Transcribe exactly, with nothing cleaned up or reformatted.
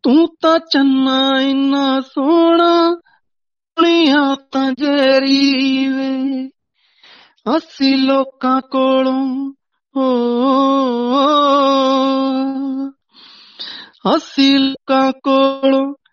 ਤੂੰ ਤਾਂ ਚੰਨਾ ਇੰਨਾ ਸੋਹਣਾ, ਦੁਨੀਆ ਤਾਂ ਜ਼ਹਿਰੀ ਵੇ। ਅਸੀਂ ਲੋਕਾਂ ਕੋਲੋਂ ਹੋ ਅਸੀਂ ਲੋਕਾਂ ਕੋਲੋਂ